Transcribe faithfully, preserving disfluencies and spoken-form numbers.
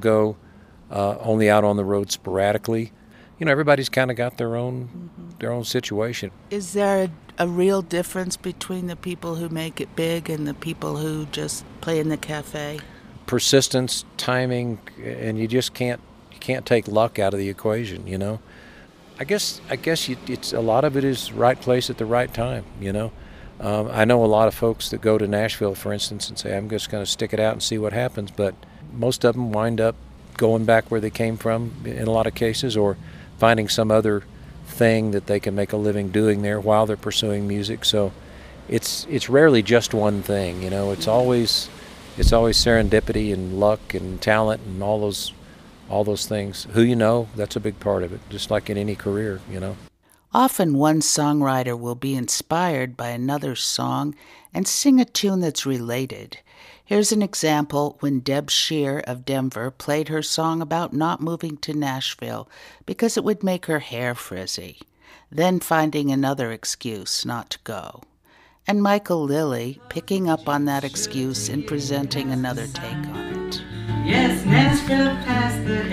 go uh, only out on the road sporadically. You know, everybody's kind of got their own mm-hmm. their own situation. Is there a, a real difference between the people who make it big and the people who just play in the cafe? Persistence, timing, and you just can't you can't take luck out of the equation. You know, I guess I guess you, it's a lot of it is right place at the right time. You know, um, I know a lot of folks that go to Nashville, for instance, and say I'm just going to stick it out and see what happens, but most of them wind up going back where they came from in a lot of cases, or finding some other thing that they can make a living doing there while they're pursuing music. So it's it's rarely just one thing. You know, it's always it's always serendipity and luck and talent and all those all those things. Who you know, that's a big part of it, just like in any career, you know. Often one songwriter will be inspired by another song and sing a tune that's related. Here's an example when Deb Shear of Denver played her song about not moving to Nashville because it would make her hair frizzy, then finding another excuse not to go. And Michael Lilly picking up on that excuse and presenting another take on it. Yes, Nashville past the